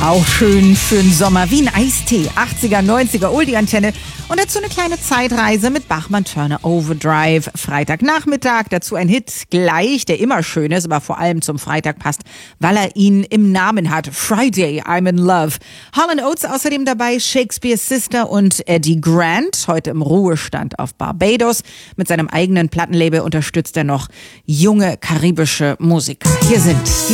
Auch schön für den Sommer, wie ein Eistee. 80er, 90er, Oldie-Antenne. Und dazu eine kleine Zeitreise mit Bachmann-Turner Overdrive. Freitagnachmittag, dazu ein Hit gleich, der immer schön ist, aber vor allem zum Freitag passt, weil er ihn im Namen hat. Friday, I'm in Love. Hall & Oates außerdem dabei, Shakespeare's Sister und Eddie Grant, heute im Ruhestand auf Barbados. Mit seinem eigenen Plattenlabel unterstützt er noch junge karibische Musiker. Hier sind die